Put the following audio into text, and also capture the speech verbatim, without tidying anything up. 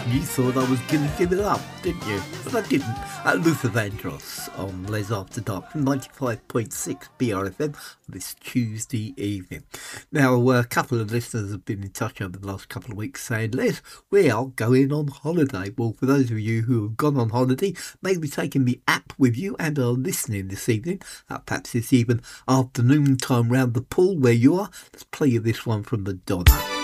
You thought I was going to give it up, didn't you? But I didn't. Uh, Luther Vandross on Les After Dark from ninety-five point six B R F M this Tuesday evening. Now, a couple of listeners have been in touch over the last couple of weeks saying, Les, we are going on holiday. Well, for those of you who have gone on holiday, maybe taking the app with you and are listening this evening, uh, perhaps this even afternoon time round the pool where you are, let's play you this one from Madonna.